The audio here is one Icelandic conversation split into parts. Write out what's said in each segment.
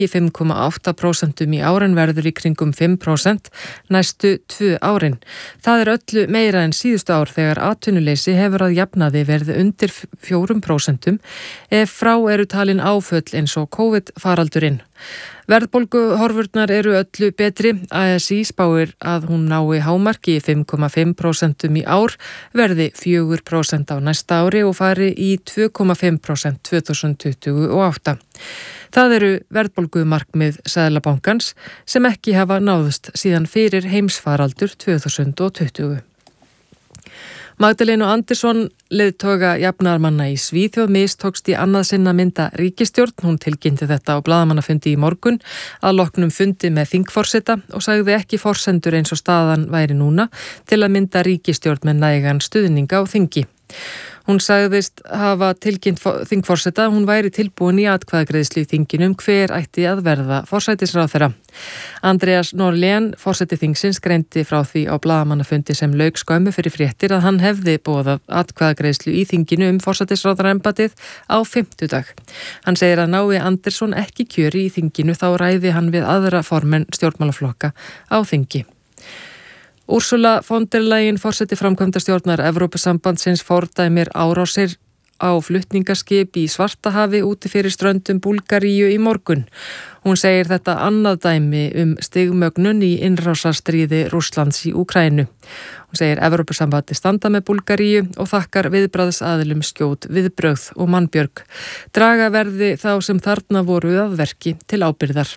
í 5,8% í ár en verður í kringum 5% næstu 2 árin. Það öllu meira en síðustu ár þegar atvinnuleysi hefur að jafnaði verið undir 4% ef frá eru talin áföll eins og COVID-faraldurinn. Verðbólguhorfurnar eru öllu betri. ASÍ spáir að hún nái hámarki í 5,5% í ár, verði 4% á næsta ári og fari í 2,5% 2028. Það eru verðbólgumarkmið Seðlabankans sem ekki hafa náðust síðan fyrir heimsfaraldur 2020. Magdalena Andersson, leiðtoga jafnaðarmanna í Svíþjóð, mistókst í annað sinn að mynda ríkisstjórn. Hún tilkynnti þetta á blaðamannafundi í morgun að loknum fundi með þingforseta og sagði ekki forsendur eins og staðan væri núna til að mynda ríkisstjórn með nægan stuðning á þingi. Hún sagðist hafa tilkynnt þingforseta að hún væri tilbúin í atkvæðagreiðslu í þinginu hver ætti að verða forsætisráðherra. Andreas Norlén, forseti þingsins, greindi frá því á blaðamannafundi sem lauk skömmu fyrir fréttir að hann hefði boðað atkvæðagreiðslu í þinginu forsætisráðherraembættið á fimmtudag. Hann segir að nái Andersson ekki kjöri í þinginu þá ræði hann við aðra formenn stjórnmálaflokka á þingi. Ursula von der Leyen, forseti framkvæmdastjórnar Evrópusambandsins, fordæmir árásir á flutningaskip í Svartahafi úti fyrir ströndum Búlgaríu í morgun. Hún segir þetta annað dæmi stigmögnun í innrásarstríði Rússlands í Úkraínu. Hún segir Evrópusambandi standa með Búlgaríu og þakkar viðbragðsaðilum skjót viðbrögð og mannbjörg. Draga verði þá sem þarna voru að verki til ábyrgðar.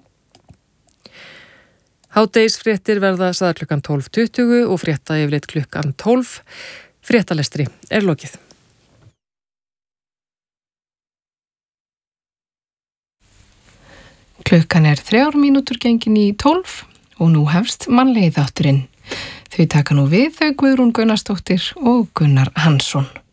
Hádegisfréttir verða sagðar klukkan 12:20 og frétta yfirleitt klukkan 12. Fréttalestri lokið. Klukkan 3 mínútur gengin í 12 og nú hefst mannlegi þátturinn. Þau taka nú við þau Guðrún Gunnarsdóttir og Gunnar Hansson.